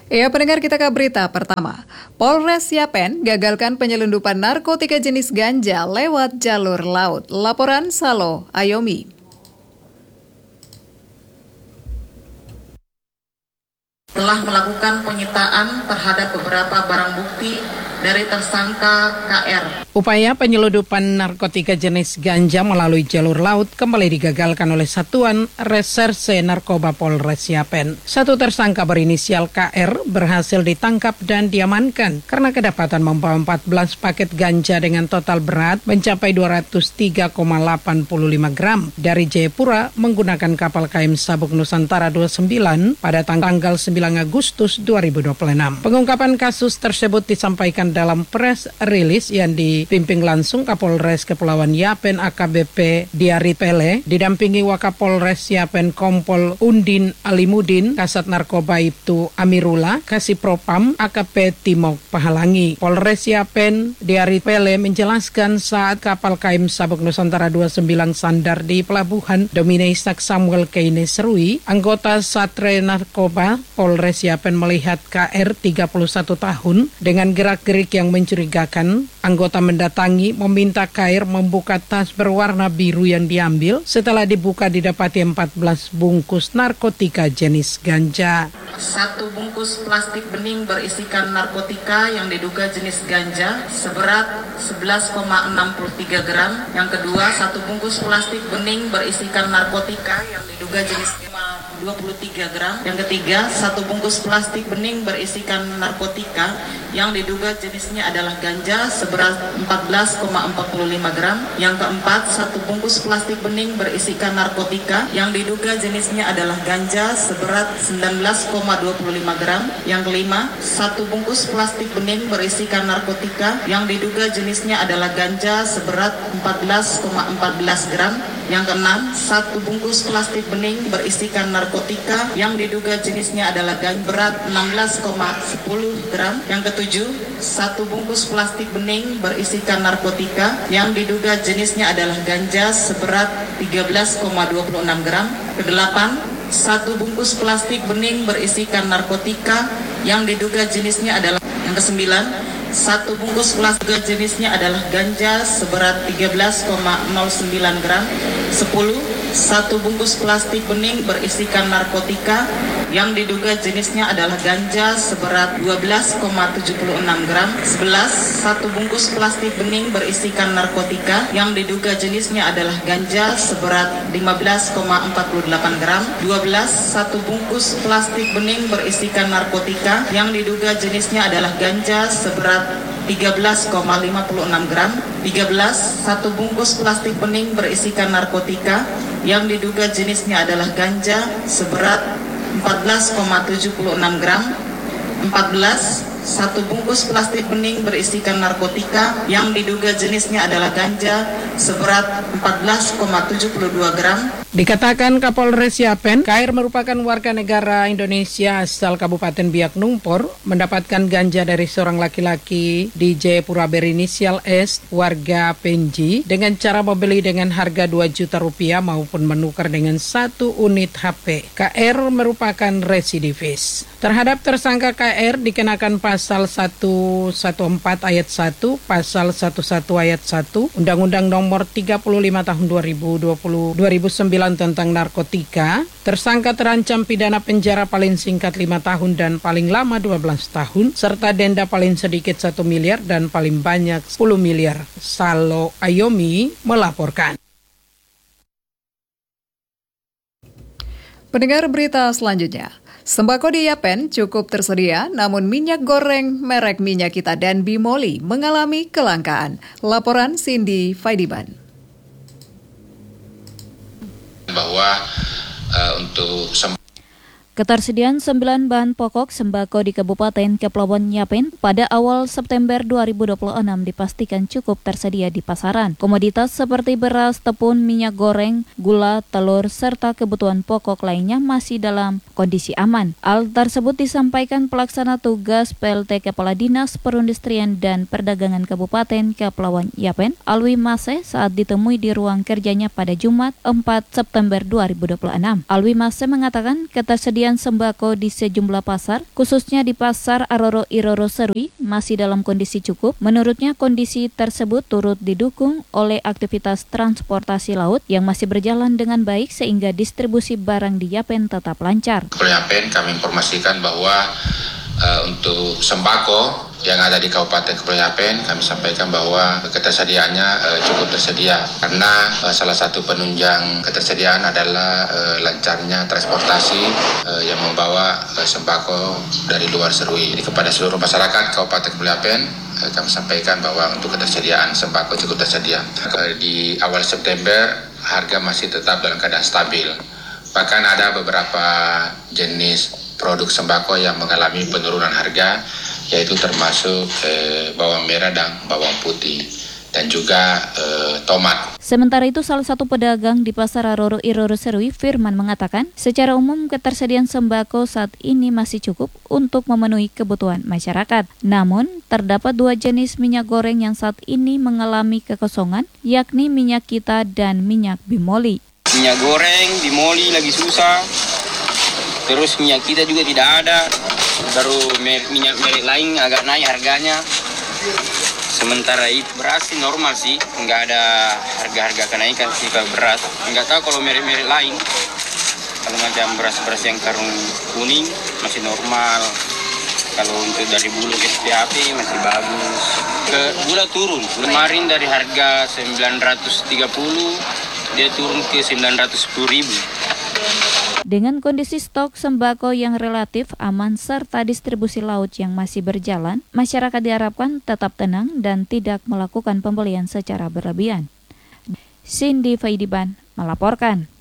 Ya, pendengar, kita ke berita pertama. Polres Yapen gagalkan penyelundupan narkotika jenis ganja lewat jalur laut. Laporan Salo Ayomi. Telah melakukan penyitaan terhadap beberapa barang bukti dari tersangka KR. Upaya penyeludupan narkotika jenis ganja melalui jalur laut kembali digagalkan oleh Satuan Reserse Narkoba Polres Yapen. Satu tersangka berinisial KR berhasil ditangkap dan diamankan karena kedapatan membawa 14 paket ganja dengan total berat mencapai 203,85 gram dari Jayapura menggunakan kapal KM Sabuk Nusantara 29 pada tanggal 9 Agustus 2026. Pengungkapan kasus tersebut disampaikan dalam press release yang dipimpin langsung Kapolres Kepulauan Yapen AKBP Diari Pele, didampingi Wakapolres Yapen Kompol Undin Alimudin, Kasat Narkoba Ibtu Amirullah, Kasih Propam AKP Timok Pahalangi. Polres Yapen Diari Pele menjelaskan saat kapal KM Sabuk Nusantara 29 sandar di pelabuhan Domine Ishak Samuel Keine Serui, anggota Satre Narkoba Polres Yapen melihat KR 31 tahun dengan gerak-gerik yang mencurigakan. Anggota mendatangi meminta KR membuka tas berwarna biru yang diambil. Setelah dibuka didapati 14 bungkus narkotika jenis ganja. Satu bungkus plastik bening berisikan narkotika yang diduga jenis ganja seberat 11,63 gram. Yang kedua, satu bungkus plastik bening berisikan narkotika yang diduga jenis 23 gram. Yang ketiga, satu bungkus plastik bening berisikan narkotika yang diduga jenisnya adalah ganja seberat 14,45 gram. Yang keempat, satu bungkus plastik bening berisikan narkotika yang diduga jenisnya adalah ganja seberat 19,25 gram. Yang kelima, satu bungkus plastik bening berisikan narkotika yang diduga jenisnya adalah ganja seberat 14,14 gram. Yang keenam, satu bungkus plastik bening berisikan narkotika yang diduga jenisnya adalah ganja berat 16,10 gram. Yang ketujuh, satu bungkus plastik bening berisikan narkotika yang diduga jenisnya adalah ganja seberat 13,26 gram. Kedelapan, satu bungkus plastik bening berisikan narkotika yang diduga jenisnya adalah. Yang kesembilan, satu bungkus plastik jenisnya adalah ganja seberat 13,09 gram. 10. Satu bungkus plastik bening berisikan narkotika yang diduga jenisnya adalah ganja seberat 12,76 gram. 11. Satu bungkus plastik bening berisikan narkotika yang diduga jenisnya adalah ganja seberat 15,48 gram. 12. Satu bungkus plastik bening berisikan narkotika yang diduga jenisnya adalah ganja seberat 13,56 gram. 13. Satu bungkus plastik bening berisikan narkotika yang diduga jenisnya adalah ganja seberat 14,76 gram. 14. Satu bungkus plastik bening berisikan narkotika yang diduga jenisnya adalah ganja seberat 14,72 gram. Dikatakan Kapolres Yapen, KR merupakan warga negara Indonesia asal Kabupaten Biak Numfor, mendapatkan ganja dari seorang laki-laki di Jayapura berinisial S, warga Penji, dengan cara membeli dengan harga 2 juta rupiah maupun menukar dengan 1 unit HP. KR merupakan residivis. Terhadap tersangka KR dikenakan pasal 114 ayat 1, pasal 11 ayat 1, Undang-Undang Nomor 35 Tahun 2009 tentang narkotika. Tersangka terancam pidana penjara paling singkat 5 tahun dan paling lama 12 tahun, serta denda paling sedikit 1 miliar dan paling banyak 10 miliar. Salo Ayomi melaporkan. Pendengar berita selanjutnya. Sembako di Yapen cukup tersedia, namun minyak goreng merek Minyak Kita dan Bimoli mengalami kelangkaan. Laporan Cindy Faidiban. Bahwa untuk Ketersediaan 9 bahan pokok sembako di Kabupaten Kepulauan Yapen pada awal September 2026 dipastikan cukup tersedia di pasaran. Komoditas seperti beras, tepung, minyak goreng, gula, telur, serta kebutuhan pokok lainnya masih dalam kondisi aman. Hal tersebut disampaikan pelaksana tugas PLT Kepala Dinas Perindustrian dan Perdagangan Kabupaten Kepulauan Yapen, Alwi Mase, saat ditemui di ruang kerjanya pada Jumat 4 September 2026. Alwi Mase mengatakan ketersediaan ketersediaan sembako di sejumlah pasar, khususnya di Pasar Aroro Iroro Serui, masih dalam kondisi cukup. Menurutnya kondisi tersebut turut didukung oleh aktivitas transportasi laut yang masih berjalan dengan baik sehingga distribusi barang di Yapen tetap lancar. Kepulauan Yapen kami informasikan bahwa untuk sembako yang ada di Kabupaten Kepulauan Yapen, kami sampaikan bahwa ketersediaannya cukup tersedia karena salah satu penunjang ketersediaan adalah lancarnya transportasi yang membawa sembako dari luar Serui. Jadi kepada seluruh masyarakat Kabupaten Kepulauan Yapen kami sampaikan bahwa untuk ketersediaan sembako cukup tersedia. Di awal September harga masih tetap dalam keadaan stabil. Bahkan ada beberapa jenis produk sembako yang mengalami penurunan harga, yaitu termasuk bawang merah dan bawang putih, dan juga tomat. Sementara itu, salah satu pedagang di Pasar Aroro Iroro Serui, Firman, mengatakan secara umum ketersediaan sembako saat ini masih cukup untuk memenuhi kebutuhan masyarakat. Namun, terdapat 2 jenis minyak goreng yang saat ini mengalami kekosongan, yakni minyak kita dan minyak bimoli. Minyak goreng, bimoli lagi susah. Terus minyak kita juga tidak ada, baru minyak merek lain agak naik harganya. Sementara itu beras sih normal sih, nggak ada harga-harga kenaikan sih kalau beras. Nggak tahu kalau merek-merek lain. Kalau macam beras-beras yang karung kuning masih normal. Kalau untuk dari bulu SPAP masih bagus. Gula turun. Kemarin dari harga 930 dia turun ke 910.000. Dengan kondisi stok sembako yang relatif aman serta distribusi laut yang masih berjalan, masyarakat diharapkan tetap tenang dan tidak melakukan pembelian secara berlebihan. Cindy Faidiban melaporkan.